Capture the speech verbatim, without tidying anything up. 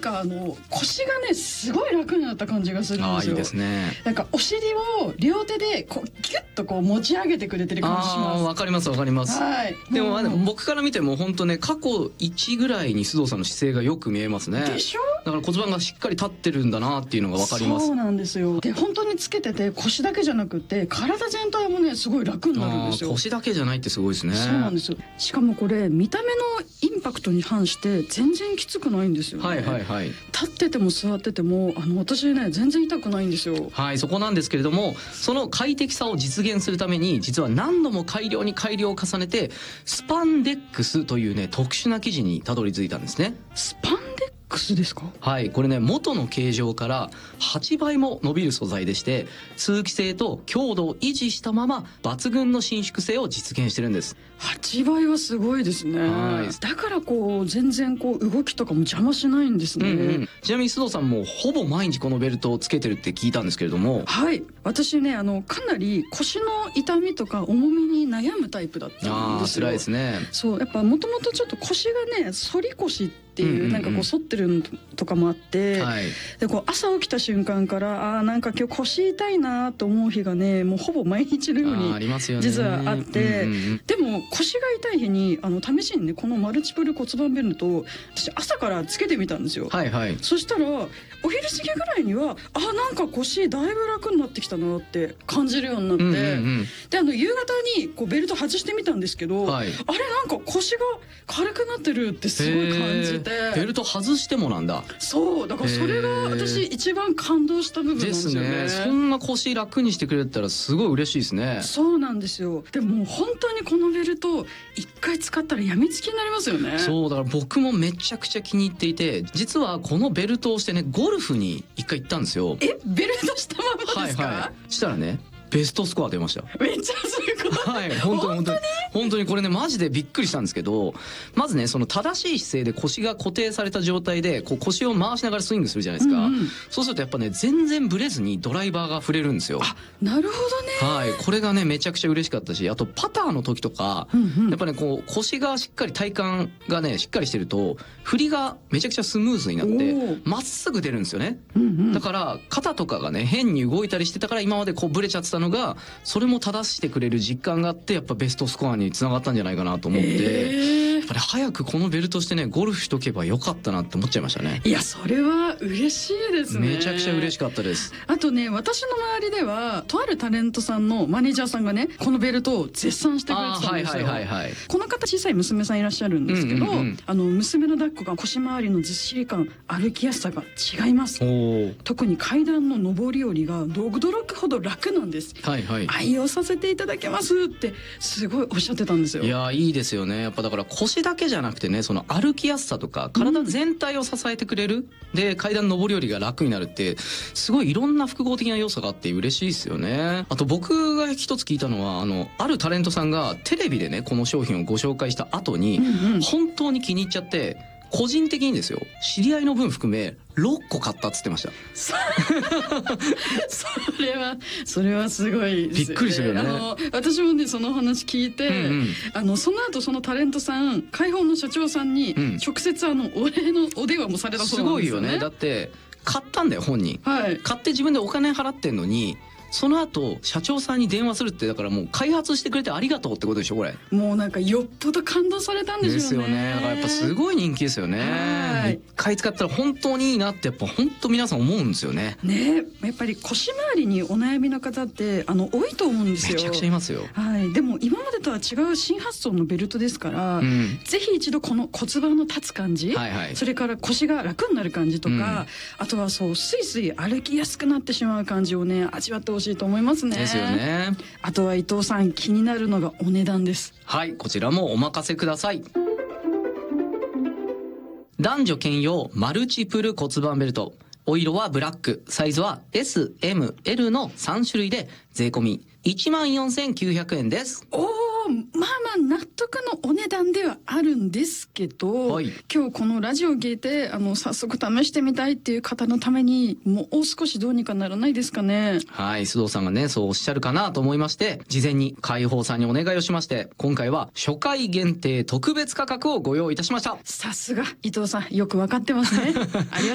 かあの腰がねすごい楽になった感じがするんですよ。 あ、いいですね。 なんかお尻を両手でこうギュッとこう持ち上げてくれてる感じします。 あ、わかりますわかります。 はい。 でも、 うん、 僕から見ても本当ね、過去いちぐらいに須藤さんの姿勢がよく見えますね。 でしょ。 だから骨盤がしっかり立ってるんだなっていうのがわかります。 そうなんですよ。で本当につけてて腰だけじゃなくて体全体もねすごい楽になるんですよ。 腰だけじゃないってすごいですね。 そうなんですよ。しかもこれ見た目のインパクトに反して全然きつくないんですよね。 はいはいはい。 立ってても座っててもあの私ね全然痛くないんですよ。 はい、そこなんですけれども、その快適さを実現するために実は何度も改良に改良を重ねてスパンデックスというね特殊な生地にたどり着いたんですね。 スパンデックスですか？ はい、これね元の形状からはちばいも伸びる素材でして、通気性と強度を維持したまま抜群の伸縮性を実現してるんです。 はちばいはすごいですね。 はい、 だからこう全然こう動きとかも邪魔しないんですね。うんうん、 ちなみに須藤さんもほぼ毎日このベルトをつけてるって聞いたんですけれども。 はい、私ねあのかなり腰の痛みとか重みに悩むタイプだったんですよ。 あー、辛いですね。 そうやっぱもともとちょっと腰がね反り腰っていうなんかこう反ってるのとかもあって、はい、でこう朝起きた瞬間からあーなんか今日腰痛いなと思う日がねもうほぼ毎日のように実はあって、でも腰が痛い日にあの試しにねこのマルチプル骨盤ベルトを私朝からつけてみたんですよ。はいはい、そしたらお昼過ぎぐらいにはあなんか腰だいぶ楽になってきたなって感じるようになって、うんうんうん、であの夕方にこうベルト外してみたんですけど、はい、あれなんか腰が軽くなってるってすごい感じて。 ベルト外してもなんだ。 そうだからそれが私一番感動した部分なんですよね。 ですね。そんな腰楽にしてくれたらすごい嬉しいですね。 そうなんですよ。でも本当にこのベルト一回使ったらやみつきになりますよね。 そうだから僕もめちゃくちゃ気に入っていて、実はこのベルトをしてねゴルフに一回行ったんですよ。 えベルトしたままですか？はいはい、 したらねベストスコア出ました。 めっちゃすごい。 はい、本当に本当に本当にこれねマジでびっくりしたんですけど、まずねその正しい姿勢で腰が固定された状態でこう腰を回しながらスイングするじゃないですか。うんうん、そうするとやっぱね全然ブレずにドライバーが触れるんですよ。 あ、なるほどね。 はい、これがねめちゃくちゃ嬉しかったし、あとパターの時とか、うんうん、やっぱねこう腰がしっかり体幹がねしっかりしてると振りがめちゃくちゃスムーズになってまっすぐ出るんですよね。うんうん、だから肩とかがね変に動いたりしてたから今までこうブレちゃってたのがそれも正してくれる実感があってやっぱベストスコアにつながったんじゃないかなと思って、えー、やっぱり早くこのベルトしてねゴルフしとけばよかったなって思っちゃいましたね。 いやそれは嬉しいですね。 めちゃくちゃ嬉しかったです。 あとね私の周りではとあるタレントさんのマネージャーさんがねこのベルトを絶賛してくれてたんですよ。この方小さい娘さんいらっしゃるんですけど、うんうんうん、あの娘の抱っこが腰回りのずっしり感歩きやすさが違います。特に階段の上り下りが驚くほど楽なんです。はいはい、愛用させていただけますってすごいおっしゃってたんですよ。 いやいいですよね。やっぱだから腰だけじゃなくてねその歩きやすさとか体全体を支えてくれる、うん、で階段上り下りが楽になるってすごいいろんな複合的な要素があって嬉しいですよね。あと僕が一つ聞いたのはあのあるタレントさんがテレビでねこの商品をご紹介した後に、うんうん、本当に気に入っちゃって個人的にですよ知り合いの分含めろっこ買ったっつってました。 それはそれはすごいですよね。 びっくりするよね。 あの私もねその話聞いて、うんうん、あのその後そのタレントさん開放の社長さんに直接あのお礼のお電話もされたそうなんですよね。 すごいよね。だって買ったんだよ本人、はい、買って自分でお金払ってんのにその後社長さんに電話するってだからもう開発してくれてありがとうってことでしょこれ。 もうなんかよっぽど感動されたんでしょうね。 ですよね。だからやっぱすごい人気ですよね。一回使ったら本当にいいなってやっぱ本当皆さん思うんですよね。 ねやっぱり腰回りにお悩みの方ってあの多いと思うんですよ。 めちゃくちゃいますよ。 はい。でも今までとは違う新発想のベルトですから、うん、ぜひ一度この骨盤の立つ感じ、はいはい、それから腰が楽になる感じとか、うん、あとはそうスイスイ歩きやすくなってしまう感じをね味わってほしいと思いますね。 ですよね。 あとは伊藤さん気になるのがお値段です。 はい、こちらもお任せください。男女兼用マルチプル骨盤ベルト、お色はブラック、サイズは エスエムエル のさん種類で税込みいちまんよんせんきゅうひゃくえんです。 おー、まあまあ納得のお値段ではあるんですけど、はい、今日このラジオを聞いてあの早速試してみたいっていう方のためにもう少しどうにかならないですかね。 はい、須藤さんがねそうおっしゃるかなと思いまして事前に開放さんにお願いをしまして今回は初回限定特別価格をご用意いたしました。 さすが伊藤さんよく分かってますね。ありがとう